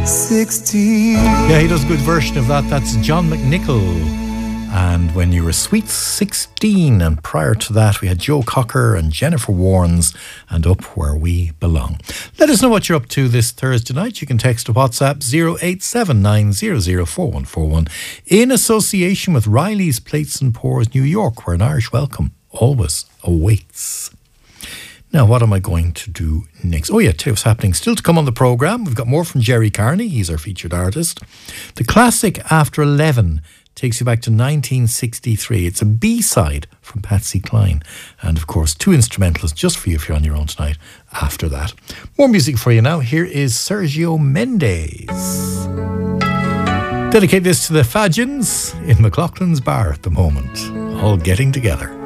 16. Yeah, he does a good version of that. That's John McNichol. And When You Were Sweet 16. And prior to that, we had Joe Cocker and Jennifer Warnes and Up Where We Belong. Let us know what you're up to this Thursday night. You can text to WhatsApp 0879004141 in association with Riley's Plates and Pours New York, where an Irish welcome always awaits. Now, what am I going to do next? Oh, yeah, tell you what's happening. Still to come on the programme, we've got more from Jerry Carney. He's our featured artist. The classic After 11 takes you back to 1963. It's a B-side from Patsy Cline. And, of course, two instrumentals just for you if you're on your own tonight after that. More music for you now. Here is Sergio Mendes. Dedicate this to the Fadjins in McLaughlin's Bar at the moment. All getting together.